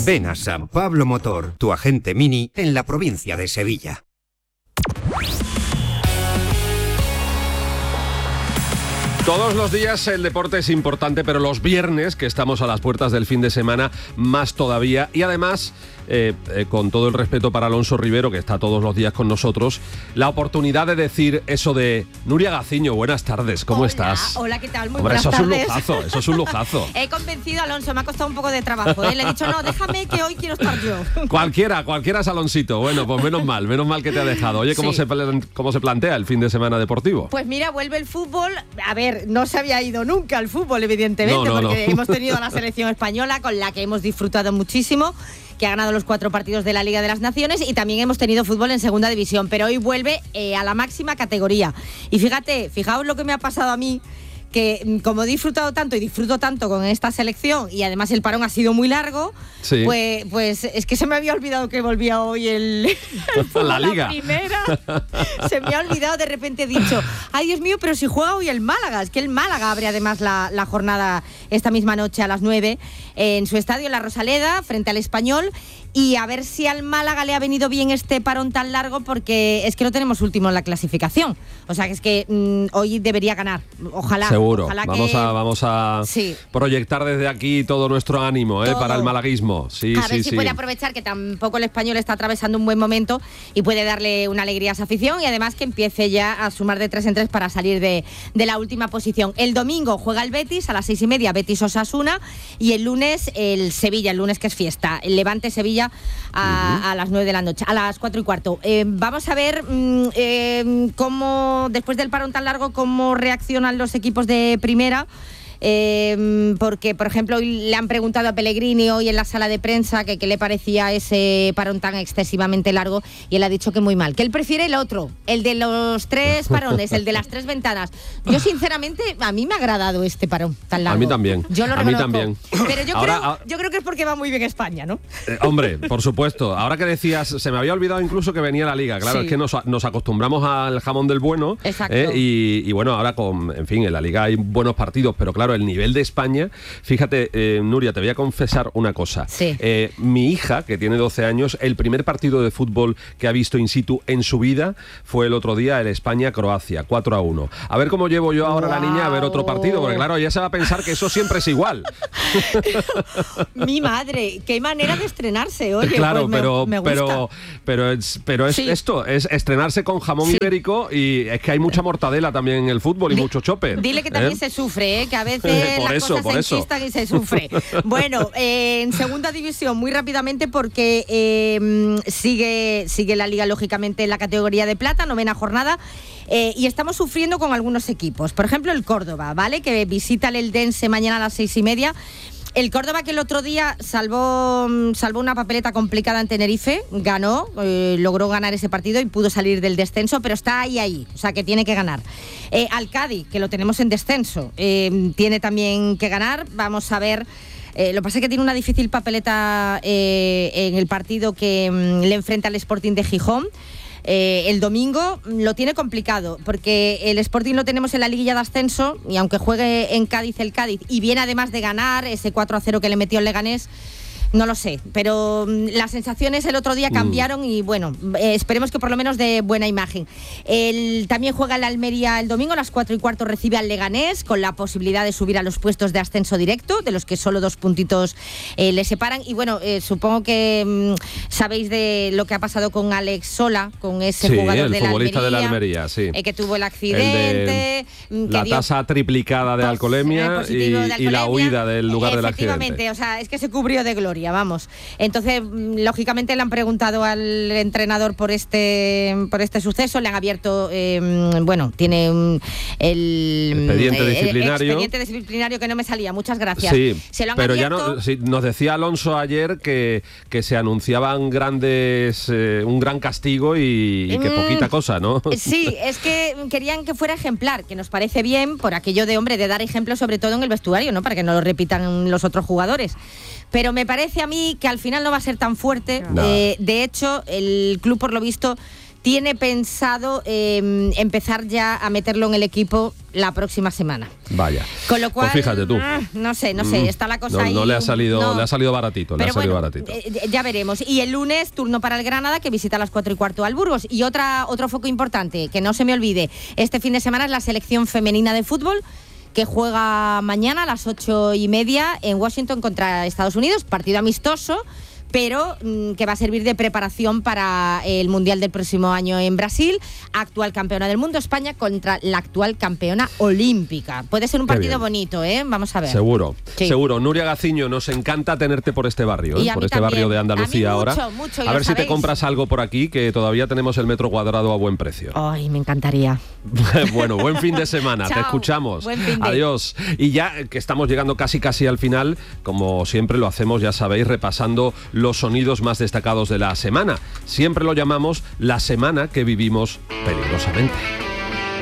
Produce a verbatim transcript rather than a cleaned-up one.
Ven a San Pablo Motor, tu agente Mini en la provincia de Sevilla. Todos los días el deporte es importante, pero los viernes, que estamos a las puertas del fin de semana, más todavía. Y además, eh, eh, con todo el respeto para Alonso Rivero, que está todos los días con nosotros, la oportunidad de decir eso de Nuria Gaciño, buenas tardes, ¿cómo hola, estás? Hola, ¿qué tal? Muy Hombre, buenas eso tardes. es un lujazo, eso es un lujazo. He convencido a Alonso, me ha costado un poco de trabajo, ¿eh? Le he dicho, no, déjame que hoy quiero estar yo. Cualquiera, cualquiera es Aloncito. Bueno, pues menos mal, menos mal que te ha dejado. Oye, ¿cómo, Sí. se, ¿cómo se plantea el fin de semana deportivo? Pues mira, vuelve el fútbol. A ver, no se había ido nunca al fútbol, evidentemente, No, no, porque no. hemos tenido a la selección española, con la que hemos disfrutado muchísimo, que ha ganado los cuatro partidos de la Liga de las Naciones, y también hemos tenido fútbol en segunda división, pero hoy vuelve eh, a la máxima categoría. Y fíjate, fijaos lo que me ha pasado a mí, que como he disfrutado tanto y disfruto tanto con esta selección, y además el parón ha sido muy largo, Sí. pues, pues es que se me había olvidado que volvía hoy el, el fútbol, La Liga. primera. Se me ha olvidado, de repente he dicho, ay Dios mío, pero si juega hoy el Málaga. Es que el Málaga abre además la, la jornada esta misma noche a las nueve en su estadio, en la Rosaleda, frente al Español. Y a ver si al Málaga le ha venido bien este parón tan largo, porque es que lo tenemos último en la clasificación. O sea, que es que mmm, hoy debería ganar. Ojalá. Seguro. Ojalá vamos, que... a, vamos a sí. proyectar desde aquí todo nuestro ánimo, ¿eh? Todo. Para el malaguismo. Sí, a sí, ver si sí. puede aprovechar que tampoco el Español está atravesando un buen momento y puede darle una alegría a esa afición, y además que empiece ya a sumar de tres en tres para salir de, de la última posición. El domingo juega el Betis a las seis y media, Betis Osasuna, y el lunes el Sevilla, el lunes que es fiesta, el Levante Sevilla a, uh-huh. a las nueve de la noche, a las cuatro y cuarto. Eh, vamos a ver mmm, eh, cómo, después del parón tan largo, cómo reaccionan los equipos de primera. Eh, porque, por ejemplo, hoy le han preguntado a Pellegrini hoy en la sala de prensa que qué le parecía ese parón tan excesivamente largo, y él ha dicho que muy mal, que él prefiere el otro, el de los tres parones, el de las tres ventanas. Yo, sinceramente, a mí me ha agradado este parón tan largo. A mí también. Yo lo a mí reconozco. también. Pero yo, Ahora, creo, a... yo creo que es porque va muy bien España, ¿no? Eh, hombre, por supuesto. Ahora que decías, se me había olvidado incluso que venía la Liga. Claro, Sí. es que nos, nos acostumbramos al jamón del bueno. Exacto. Eh, y, y bueno, ahora con, en fin, en la Liga hay buenos partidos, pero claro, el nivel de España. Fíjate, eh, Nuria, te voy a confesar una cosa. Sí. Eh, mi hija, que tiene doce años, el primer partido de fútbol que ha visto in situ en su vida fue el otro día, el España-Croacia, cuatro a uno. A ver cómo llevo yo ahora wow. a la niña a ver otro partido, porque claro, ella se va a pensar que eso siempre es igual. Mi madre, qué manera de estrenarse, oye. Claro, pues me, pero, me gusta. pero, pero es, pero es Sí. esto, es estrenarse con jamón Sí. ibérico, y es que hay mucha mortadela también en el fútbol y Di- mucho chope. Dile que también ¿eh? se sufre, ¿eh? Que a veces Por las eso, cosas por se eso. enchistan y se sufre. Bueno, eh, en segunda división, muy rápidamente, porque eh, sigue, sigue la Liga, lógicamente, en la categoría de plata, novena jornada. Eh, y estamos sufriendo con algunos equipos. Por ejemplo, el Córdoba, ¿vale? Que visita el Eldense mañana a las seis y media. El Córdoba, que el otro día salvó, salvó una papeleta complicada en Tenerife, ganó, eh, logró ganar ese partido y pudo salir del descenso, pero está ahí, ahí, o sea que tiene que ganar. Eh, al Cádiz, que lo tenemos en descenso, eh, tiene también que ganar. Vamos a ver. Eh, lo que pasa es que tiene una difícil papeleta eh, en el partido que mm, le enfrenta al Sporting de Gijón. Eh, el domingo lo tiene complicado, porque el Sporting lo tenemos en la liguilla de ascenso, y aunque juegue en Cádiz el Cádiz, y viene además de ganar ese cuatro a cero que le metió el Leganés, no lo sé, pero mm, las sensaciones el otro día cambiaron, mm. y bueno, eh, esperemos que por lo menos dé buena imagen. El, también juega el Almería el domingo a las cuatro y cuarto, recibe al Leganés, con la posibilidad de subir a los puestos de ascenso directo, de los que solo dos puntitos eh, le separan. Y bueno, eh, supongo que mm, sabéis de lo que ha pasado con Alex Sola, con ese sí, jugador el de la futbolista Almería, de la Almería, sí. eh, que tuvo el accidente, el de, que la dio, tasa triplicada de pos, alcoholemia, eh, y, de alcoholemia, y la huida del lugar del accidente. Efectivamente, o sea, es que se cubrió de gloria, vamos. Entonces, lógicamente le han preguntado al entrenador por este por este suceso, le han abierto, eh, bueno, tiene un, el expediente eh, disciplinario. expediente disciplinario que no me salía, muchas gracias. Sí, se lo han pero abierto. ya no, sí, nos decía Alonso ayer que, que se anunciaban grandes, eh, un gran castigo y, y que poquita cosa, ¿no? Sí, es que querían que fuera ejemplar, que nos parece bien por aquello de, hombre, de dar ejemplo sobre todo en el vestuario, ¿no? Para que no lo repitan los otros jugadores. Pero me parece a mí que al final no va a ser tan fuerte. No. Eh, de hecho, el club, por lo visto, tiene pensado eh, empezar ya a meterlo en el equipo la próxima semana. Vaya. Con lo cual, pues fíjate tú. No sé, no sé, está la cosa no, ahí. No le ha salido, no. le ha salido baratito, Pero le ha salido bueno, baratito. Eh, ya veremos. Y el lunes, turno para el Granada, que visita a las cuatro y cuarto al Burgos. Y otra, otro foco importante, que no se me olvide, este fin de semana es la selección femenina de fútbol, que juega mañana a las ocho y media en Washington contra Estados Unidos, partido amistoso, pero mmm, que va a servir de preparación para el Mundial del próximo año en Brasil. Actual campeona del mundo, España, contra la actual campeona olímpica. Puede ser un Qué partido bien. bonito, ¿eh? Vamos a ver. Seguro, Sí. seguro. Nuria Gaciño, nos encanta tenerte por este barrio, ¿eh? Y a por mí este también. barrio de Andalucía A mí ahora. mucho, mucho, y a lo ver si te sabéis. compras algo por aquí, que todavía tenemos el metro cuadrado a buen precio. Ay, me encantaría. Bueno, buen fin de semana, te Chao. escuchamos. Buen fin de- Adiós. Y ya que estamos llegando casi casi al final, como siempre lo hacemos, ya sabéis, repasando los sonidos más destacados de la semana. Siempre lo llamamos la semana que vivimos peligrosamente.